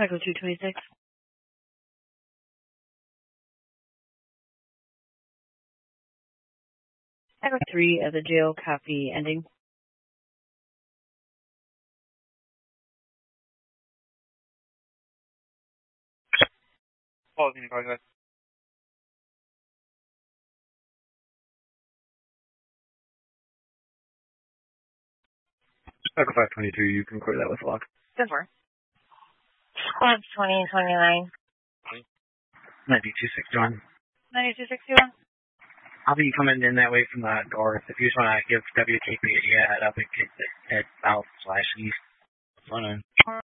Echo 226. Echo 3 of the jail, copy ending. Pausing, go ahead. Echo 522, you can clear that with lock. 10-4. Squad 2029. 9261. 9261. I'll be coming in that way from the north. If you just want to give WKP a head up, it gets head south/east.